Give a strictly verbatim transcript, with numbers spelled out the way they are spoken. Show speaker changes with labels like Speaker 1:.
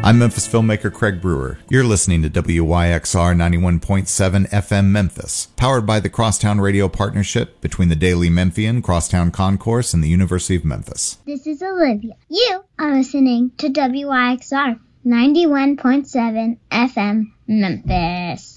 Speaker 1: I'm Memphis filmmaker Craig Brewer. You're listening to W Y X R ninety-one point seven F M Memphis, powered by the Crosstown Radio Partnership between the Daily Memphian, Crosstown Concourse, and the University of Memphis.
Speaker 2: This is Olivia. You are listening to W Y X R ninety-one point seven F M Memphis.